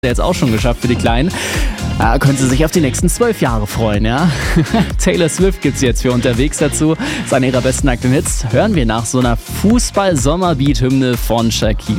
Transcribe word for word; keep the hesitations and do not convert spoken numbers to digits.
Jetzt auch schon geschafft für die Kleinen. Da können Sie sich auf die nächsten zwölf Jahre freuen, ja? Taylor Swift gibt's jetzt für unterwegs dazu. Ist eine ihrer besten aktuellen Hits. Hören wir nach so einer Fußball-Sommerbeat-Hymne von Shakira.